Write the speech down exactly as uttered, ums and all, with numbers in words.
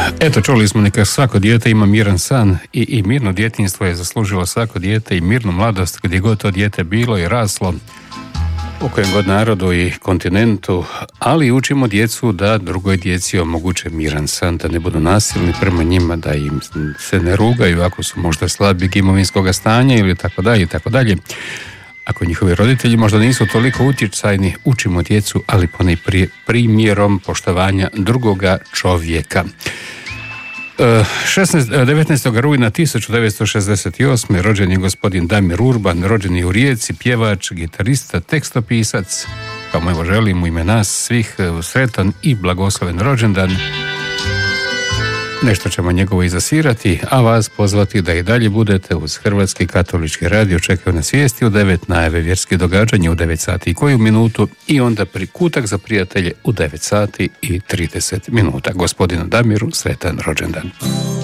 Eto, čuli smo neka svako dijete ima miran san i, i mirno djetinjstvo je zaslužilo svako dijete i mirnu mladost gdje god to dijete bilo i raslo, u kojem god narodu i kontinentu, ali učimo djecu da drugoj djeci omoguće miran san, da ne budu nasilni prema njima, da im se ne rugaju ako su možda slabijeg imovinskog stanja ili tako dalje i tako dalje. Ako njihovi roditelji možda nisu toliko utjecajni, učimo djecu, ali ponajprije primjerom poštovanja drugoga čovjeka. devetnaestog rujna tisuću devetsto šezdeset osme. rođen je gospodin Damir Urban, rođen je u Rijeci, pjevač, gitarista, tekstopisac. Pa mu evo želim u ime nas svih sretan i blagosloven rođendan. Nešto ćemo njegovo i zasvirati, a vas pozvati da i dalje budete uz Hrvatski katolički radio. Čekaju nas vijesti u devet, najave vjerskih događanja u devet sati i koju minutu i onda prikutak za prijatelje u devet sati i trideset minuta. Gospodinu Damiru sretan rođendan.